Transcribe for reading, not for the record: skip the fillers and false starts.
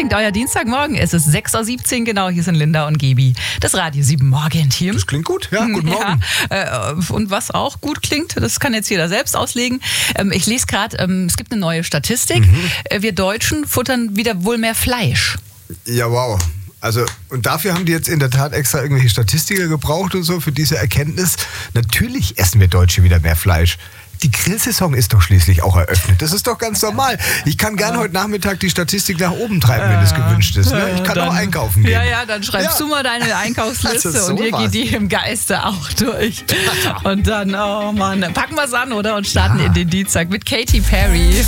Morgen, euer Dienstagmorgen. Es ist 6.17 Uhr, genau. Hier sind Linda und Gebi. Das Radio 7 Morgen-Team. Das klingt gut, ja, guten Morgen. Ja, und was auch gut klingt, das kann jetzt jeder selbst auslegen. Ich lese gerade, es gibt eine neue Statistik. Wir Deutschen futtern wieder wohl mehr Fleisch. Ja, wow. Also, und dafür haben die jetzt in der Tat extra irgendwelche Statistiker gebraucht und so für diese Erkenntnis. Natürlich essen wir Deutsche wieder mehr Fleisch. Die Grillsaison ist doch schließlich auch eröffnet. Das ist doch ganz normal. Ich kann gern heute Nachmittag die Statistik nach oben treiben, wenn es gewünscht ist. Ne? Ich kann auch einkaufen gehen. Ja, dann schreibst du mal deine Einkaufsliste Also und ihr geht die im Geiste auch durch. Und dann, oh Mann, packen wir es an, oder? Und starten in den Dienstag mit Katy Perry.